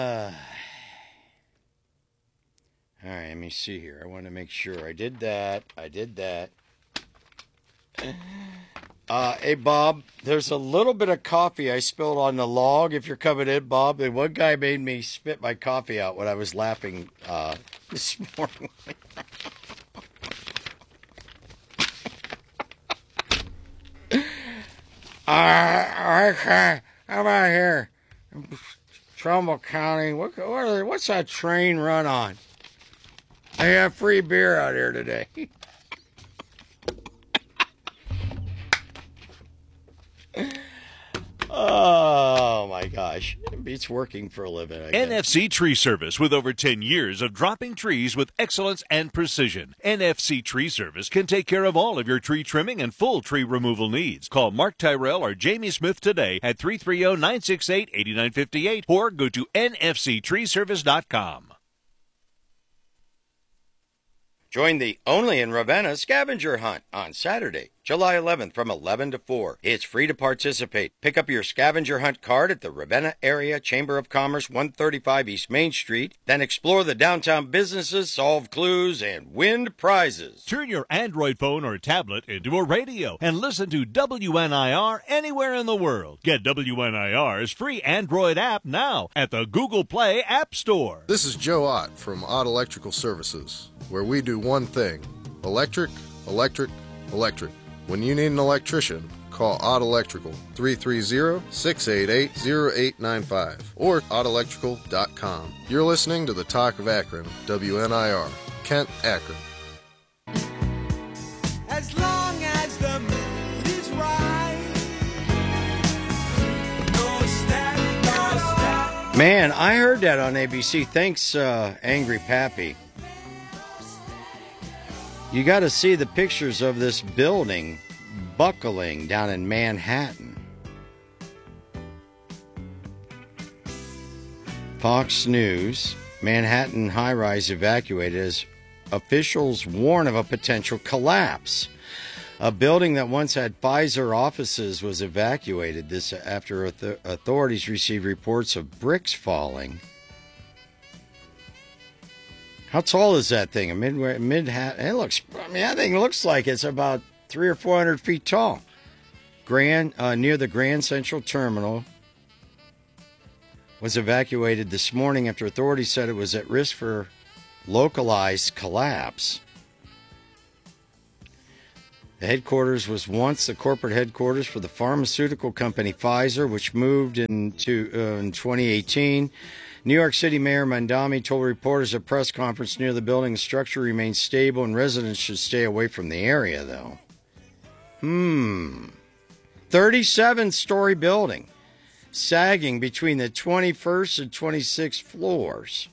All right, let me see here. I want to make sure I did that. Hey, Bob, there's a little bit of coffee I spilled on the log. If you're coming in, Bob, and one guy made me spit my coffee out when I was laughing this morning. How about here? Trumbull County. What's that train run on? I have free beer out here today. Oh, my gosh. It beats working for a living, I guess. NFC Tree Service, with over 10 years of dropping trees with excellence and precision. NFC Tree Service can take care of all of your tree trimming and full tree removal needs. Call Mark Tyrell or Jamie Smith today at 330-968-8958 or go to nfctreeservice.com. Join the Only in Ravenna scavenger hunt on Saturday, July 11th from 11 to 4. It's free to participate. Pick up your scavenger hunt card at the Ravenna Area Chamber of Commerce, 135 East Main Street. Then explore the downtown businesses, solve clues, and win prizes. Turn your Android phone or tablet into a radio and listen to WNIR anywhere in the world. Get WNIR's free Android app now at the Google Play App Store. This is Joe Ott from Ott Electrical Services, where we do one thing: electric, electric, electric. When you need an electrician, call Ott Electrical, 330-688-0895 or ottelectrical.com. You're listening to the Talk of Akron, WNIR, Kent, Akron. As long as the mood is right. No stop. Man, I heard that on ABC. Thanks, Angry Pappy. You got to see the pictures of this building buckling down in Manhattan. Fox News, Manhattan high-rise evacuated as officials warn of a potential collapse. A building that once had Pfizer offices was evacuated this after authorities received reports of bricks falling. How tall is that thing? A Manhattan. It looks. I mean, that thing looks like it's about 300 or 400 feet tall. Near the Grand Central Terminal, was evacuated this morning after authorities said it was at risk for localized collapse. The headquarters was once the corporate headquarters for the pharmaceutical company Pfizer, which moved in 2018. New York City Mayor Mandami told reporters at a press conference near the building the structure remains stable and residents should stay away from the area, though. 37-story building, sagging between the 21st and 26th floors.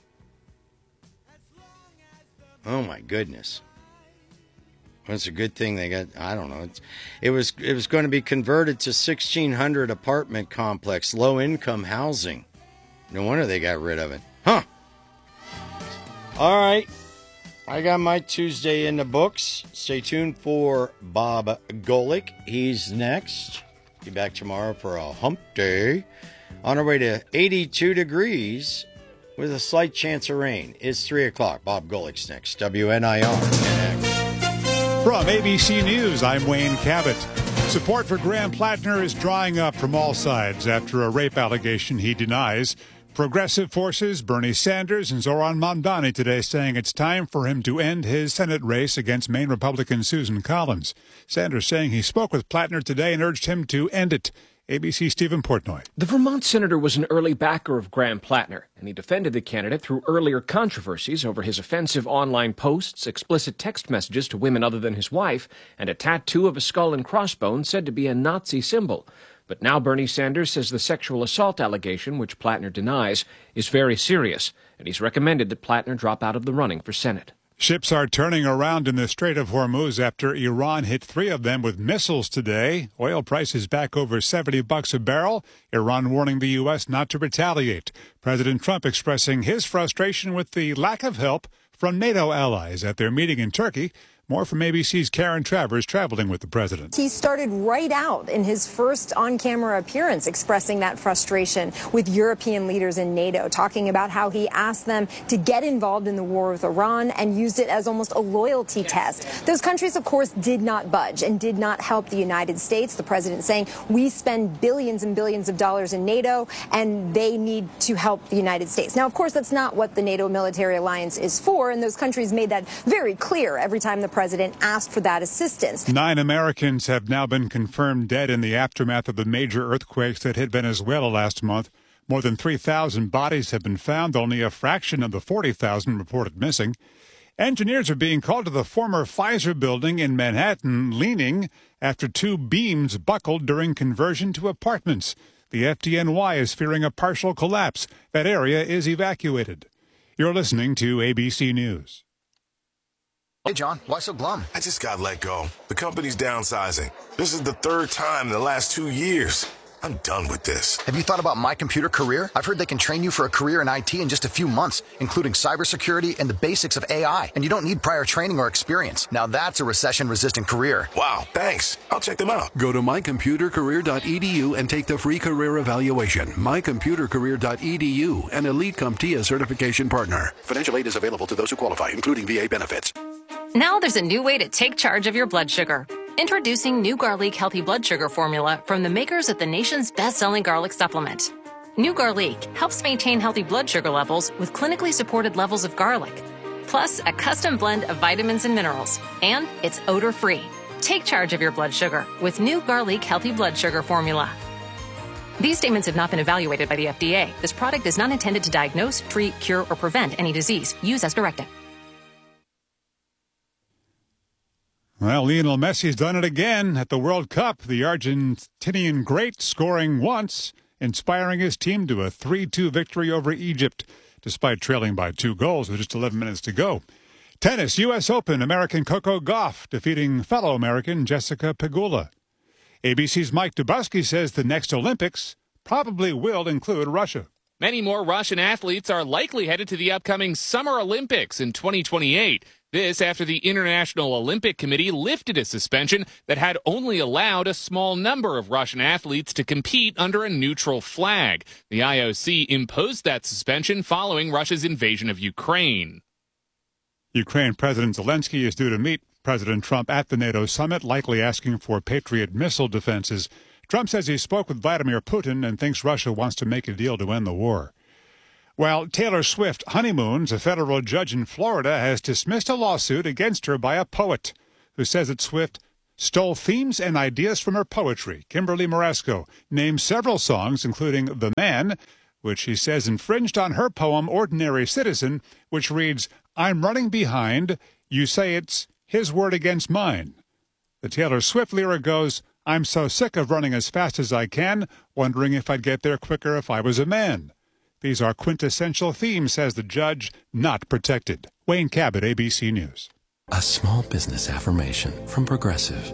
Oh, my goodness. Well, it's a good thing they got, I don't know. It was going to be converted to 1,600 apartment complex, low-income housing. No wonder they got rid of it. Huh. All right. I got my Tuesday in the books. Stay tuned for Bob Golick. He's next. Be back tomorrow for a hump day. On our way to 82 degrees with a slight chance of rain. It's 3 o'clock. Bob Golick's next. WNIR. From ABC News, I'm Wayne Cabot. Support for Graham Plattner is drying up from all sides after a rape allegation he denies. Progressive forces, Bernie Sanders and Zoran Mamdani today saying it's time for him to end his Senate race against Maine Republican Susan Collins. Sanders saying he spoke with Plattner today and urged him to end it. ABC Stephen Portnoy. The Vermont senator was an early backer of Graham Plattner, and he defended the candidate through earlier controversies over his offensive online posts, explicit text messages to women other than his wife, and a tattoo of a skull and crossbones said to be a Nazi symbol. But now Bernie Sanders says the sexual assault allegation, which Plattner denies, is very serious, and he's recommended that Plattner drop out of the running for Senate. Ships are turning around in the Strait of Hormuz after Iran hit 3 of them with missiles today. Oil prices back over $70 a barrel. Iran warning the U.S. not to retaliate. President Trump expressing his frustration with the lack of help from NATO allies at their meeting in Turkey. More from ABC's Karen Travers traveling with the president. He started right out in his first on-camera appearance expressing that frustration with European leaders in NATO, talking about how he asked them to get involved in the war with Iran and used it as almost a loyalty test. Those countries, of course, did not budge and did not help the United States. The president saying we spend billions and billions of dollars in NATO and they need to help the United States. Now, of course, that's not what the NATO military alliance is for, and those countries made that very clear every time the president asked for that assistance. 9 Americans have now been confirmed dead in the aftermath of the major earthquakes that hit Venezuela last month. More than 3,000 bodies have been found, only a fraction of the 40,000 reported missing. Engineers are being called to the former Pfizer building in Manhattan, leaning after 2 beams buckled during conversion to apartments. The FDNY is fearing a partial collapse. That area is evacuated. You're listening to ABC News. Hey, John, why so glum? I just got let go. The company's downsizing. This is the 3rd time in the last 2 years. I'm done with this. Have you thought about My Computer Career? I've heard they can train you for a career in IT in just a few months, including cybersecurity and the basics of AI. And you don't need prior training or experience. Now that's a recession-resistant career. Wow, thanks. I'll check them out. Go to mycomputercareer.edu and take the free career evaluation. mycomputercareer.edu, an Elite CompTIA certification partner. Financial aid is available to those who qualify, including VA benefits. Now there's a new way to take charge of your blood sugar. Introducing new Garlic Healthy Blood Sugar Formula from the makers of the nation's best-selling garlic supplement. New Garlic helps maintain healthy blood sugar levels with clinically supported levels of garlic, plus a custom blend of vitamins and minerals, and it's odor-free. Take charge of your blood sugar with new Garlic Healthy Blood Sugar Formula. These statements have not been evaluated by the FDA. This product is not intended to diagnose, treat, cure, or prevent any disease. Use as directed. Well, Lionel Messi's done it again at the World Cup. The Argentinian great scoring once, inspiring his team to a 3-2 victory over Egypt, despite trailing by 2 goals with just 11 minutes to go. Tennis, U.S. Open, American Coco Gauff defeating fellow American Jessica Pegula. ABC's Mike Dubusky says the next Olympics probably will include Russia. Many more Russian athletes are likely headed to the upcoming Summer Olympics in 2028. This after the International Olympic Committee lifted a suspension that had only allowed a small number of Russian athletes to compete under a neutral flag. The IOC imposed that suspension following Russia's invasion of Ukraine. Ukraine President Zelensky is due to meet President Trump at the NATO summit, likely asking for Patriot missile defenses. Trump says he spoke with Vladimir Putin and thinks Russia wants to make a deal to end the war. While Taylor Swift honeymoons, a federal judge in Florida has dismissed a lawsuit against her by a poet who says that Swift stole themes and ideas from her poetry. Kimberly Marasco named several songs, including The Man, which she says infringed on her poem Ordinary Citizen, which reads, I'm running behind, you say it's his word against mine. The Taylor Swift lyric goes, I'm so sick of running as fast as I can, wondering if I'd get there quicker if I was a man. These are quintessential themes, says the judge, not protected. Wayne Cabot, ABC News. A small business affirmation from Progressive.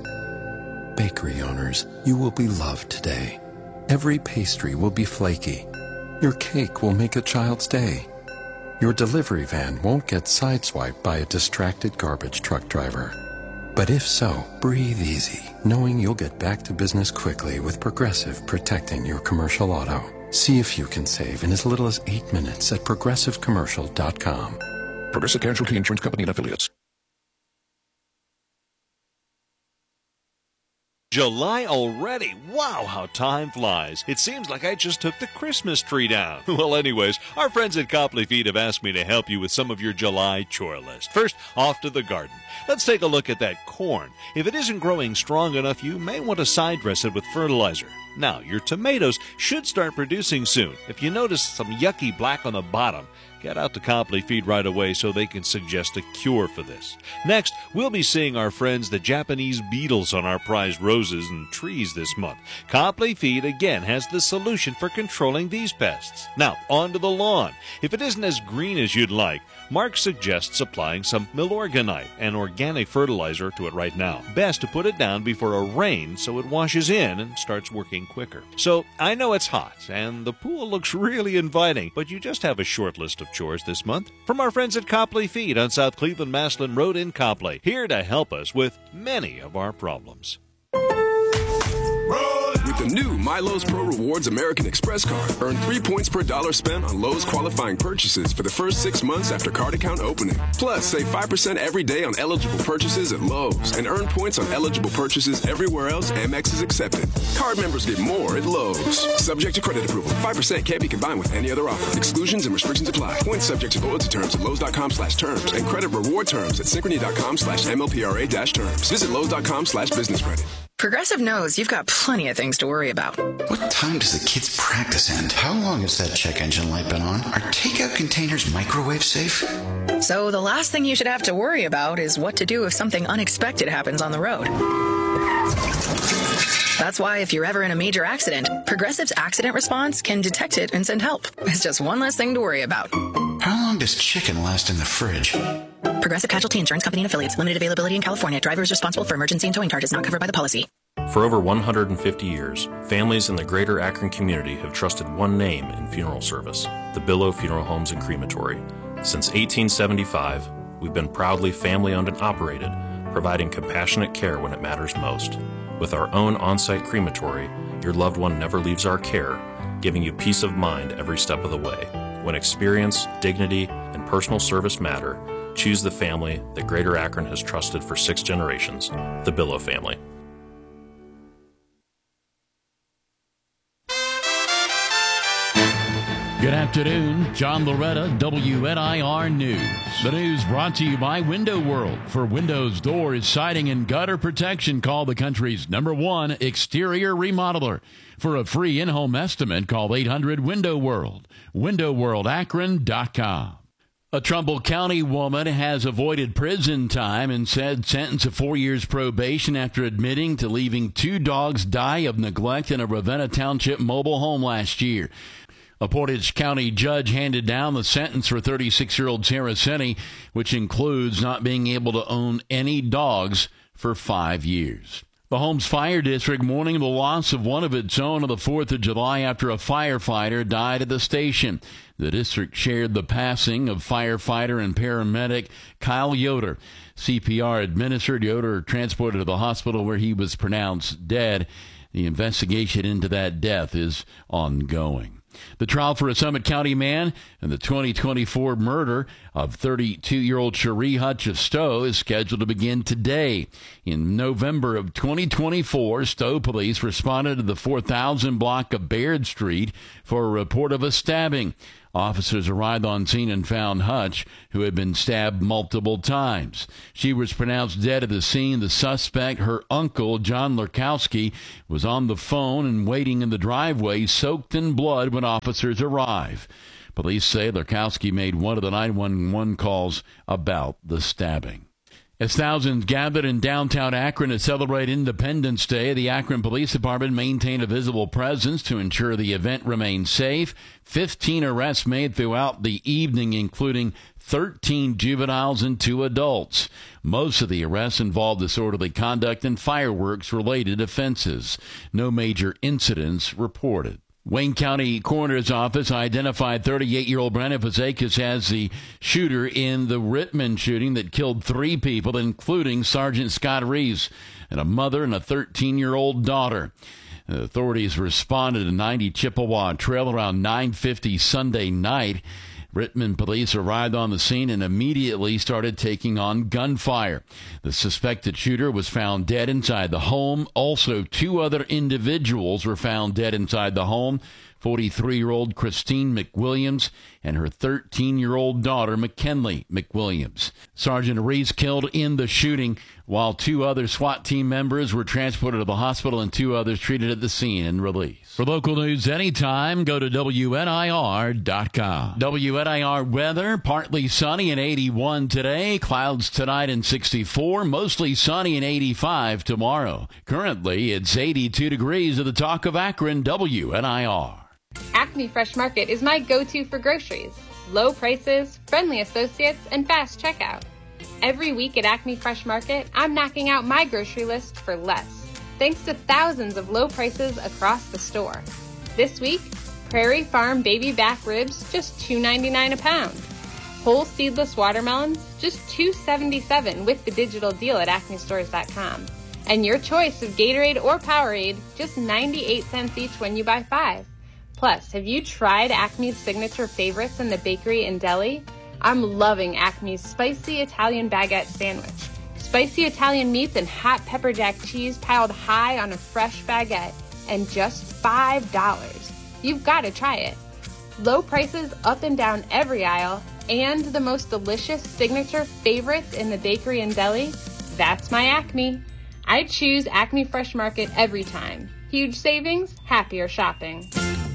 Bakery owners, you will be loved today. Every pastry will be flaky. Your cake will make a child's day. Your delivery van won't get sideswiped by a distracted garbage truck driver. But if so, breathe easy, knowing you'll get back to business quickly with Progressive protecting your commercial auto. See if you can save in as little as 8 minutes at ProgressiveCommercial.com. Progressive Casualty Insurance Company and Affiliates. July already. Wow, how time flies. It seems like I just took the Christmas tree down. Well, anyways, our friends at Copley Feed have asked me to help you with some of your July chore list. First, off to the garden. Let's take a look at that corn. If it isn't growing strong enough, you may want to side dress it with fertilizer. Now, your tomatoes should start producing soon. If you notice some yucky black on the bottom, get out to Copley Feed right away so they can suggest a cure for this. Next, we'll be seeing our friends the Japanese beetles on our prized roses and trees this month. Copley Feed again has the solution for controlling these pests. Now, on to the lawn. If it isn't as green as you'd like, Mark suggests applying some Milorganite, an organic fertilizer, to it right now. Best to put it down before a rain so it washes in and starts working cooling quicker. So I know it's hot and the pool looks really inviting, but you just have a short list of chores this month. From our friends at Copley Feed on South Cleveland-Maslin Road in Copley, here to help us with many of our problems. With the new My Lowe's Pro Rewards American Express card, earn 3 points per dollar spent on Lowe's qualifying purchases for the first 6 months after card account opening. Plus, save 5% every day on eligible purchases at Lowe's and earn points on eligible purchases everywhere else Amex is accepted. Card members get more at Lowe's. Subject to credit approval. 5% can't be combined with any other offer. Exclusions and restrictions apply. Points subject to loyalty terms at Lowe's.com/terms and credit reward terms at Synchrony.com/MLPRA-terms. Visit Lowe's.com/business credit. Progressive knows you've got plenty of things to worry about. What time does the kids' practice end? How long has that check engine light been on? Are takeout containers microwave safe? So the last thing you should have to worry about is what to do if something unexpected happens on the road. That's why if you're ever in a major accident, Progressive's accident response can detect it and send help. It's just one less thing to worry about. How long does chicken last in the fridge? Progressive Casualty Insurance Company and Affiliates. Limited availability in California. Driver is responsible for emergency and towing charges not covered by the policy. For over 150 years, families in the greater Akron community have trusted one name in funeral service, the Billow Funeral Homes and Crematory. Since 1875, we've been proudly family-owned and operated, providing compassionate care when it matters most. With our own on-site crematory, your loved one never leaves our care, giving you peace of mind every step of the way. When experience, dignity, and personal service matter, choose the family that Greater Akron has trusted for 6 generations, the Billow family. Good afternoon, John Loretta, WNIR News. The news brought to you by Window World. For windows, doors, siding, and gutter protection, call the country's #1 exterior remodeler. For a free in-home estimate, call 800-WINDOW WORLD. WindowWorldAkron.com. A Trumbull County woman has avoided prison time and said sentenced to 4 years probation after admitting to leaving 2 dogs die of neglect in a Ravenna Township mobile home last year. A Portage County judge handed down the sentence for 36-year-old Sarah Senni, which includes not being able to own any dogs for 5 years. The Holmes Fire District mourning the loss of one of its own on the 4th of July after a firefighter died at the station. The district shared the passing of firefighter and paramedic Kyle Yoder. CPR administered, Yoder transported to the hospital where he was pronounced dead. The investigation into that death is ongoing. The trial for a Summit County man and the 2024 murder of 32-year-old Cherie Hutch of Stowe is scheduled to begin today. In November of 2024, Stowe police responded to the 4000 block of Baird Street for a report of a stabbing. Officers arrived on scene and found Hutch, who had been stabbed multiple times. She was pronounced dead at the scene. The suspect, her uncle, John Lurkowski, was on the phone and waiting in the driveway, soaked in blood when officers arrived. Police say Lurkowski made one of the 911 calls about the stabbing. As thousands gathered in downtown Akron to celebrate Independence Day, the Akron Police Department maintained a visible presence to ensure the event remained safe. 15 arrests made throughout the evening, including 13 juveniles and 2 adults. Most of the arrests involved disorderly conduct and fireworks-related offenses. No major incidents reported. Wayne County Coroner's Office identified 38-year-old Brandon Fazekas as the shooter in the Rittman shooting that killed 3 people, including Sergeant Scott Reeves and a mother and a 13-year-old daughter. The authorities responded to 90 Chippewa Trail around 9:50 Sunday night. Rittman police arrived on the scene and immediately started taking on gunfire. The suspected shooter was found dead inside the home. Also, 2 other individuals were found dead inside the home. 43-year-old Christine McWilliams and her 13-year-old daughter, McKinley McWilliams. Sergeant Reese killed in the shooting, while 2 other SWAT team members were transported to the hospital and 2 others treated at the scene and released. For local news anytime, go to WNIR.com. WNIR weather, partly sunny and 81 today. Clouds tonight and 64. Mostly sunny and 85 tomorrow. Currently, it's 82 degrees at the Talk of Akron, WNIR. Acme Fresh Market is my go-to for groceries. Low prices, friendly associates, and fast checkout. Every week at Acme Fresh Market, I'm knocking out my grocery list for less. thanks to thousands of low prices across the store. This week, Prairie Farm baby back ribs, just $2.99 a pound. Whole seedless watermelons, just $2.77 with the digital deal at acmestores.com. And your choice of Gatorade or Powerade, just 98 cents each when you buy 5. Plus, have you tried Acme's signature favorites in the bakery and deli? I'm loving Acme's spicy Italian baguette sandwich. Spicy Italian meats and hot pepper jack cheese piled high on a fresh baguette, and just $5. You've got to try it. Low prices up and down every aisle, and the most delicious signature favorites in the bakery and deli? That's my Acme. I choose Acme Fresh Market every time. Huge savings, happier shopping.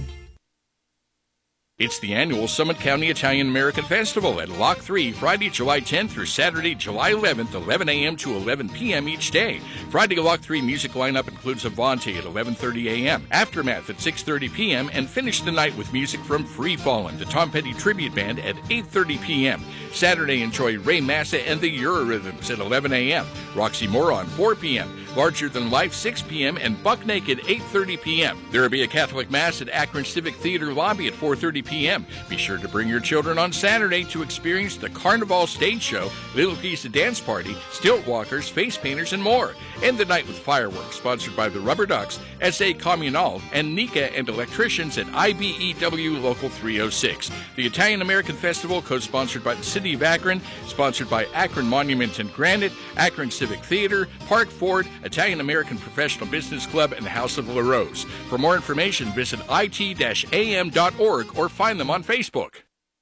It's the annual Summit County Italian-American Festival at Lock 3, Friday, July 10th through Saturday, July 11th, 11 a.m. to 11 p.m. each day. Friday Lock 3 music lineup includes Avanti at 11:30 a.m., Aftermath at 6:30 p.m., and finish the night with music from Free Fallin', the Tom Petty Tribute Band, at 8:30 p.m. Saturday, enjoy Ray Massa and the Eurorhythms at 11 a.m., Roxy Moron 4 p.m., Larger Than Life 6 p.m., and Buck Naked 8:30 p.m. There will be a Catholic Mass at Akron Civic Theater lobby at 4:30 p.m. Be sure to bring your children on Saturday to experience the Carnival Stage Show, Little Pizza Dance Party, Stilt Walkers, Face Painters, and more. End the night with fireworks sponsored by the Rubber Ducks, SA Communal, and Nika and Electricians at IBEW Local 306. The Italian-American Festival, co-sponsored by the City of Akron, sponsored by Akron Monument and Granite, Akron Civic Theater, Park Ford, Italian-American Professional Business Club, and the House of La Rose. For more information, visit it-am.org or find them on Facebook.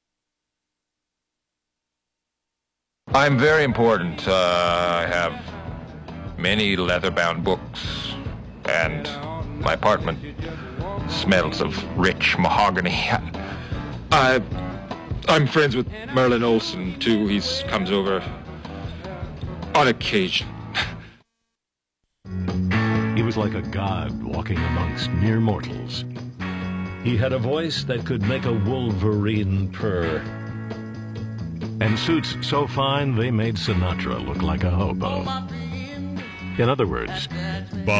I'm very important. I have many leather-bound books, and my apartment smells of rich mahogany. I'm friends with Merlin Olsen, too. He comes over on occasion. He was like a god walking amongst mere mortals. He had a voice that could make a wolverine purr, and suits so fine they made Sinatra look like a hobo. In other words,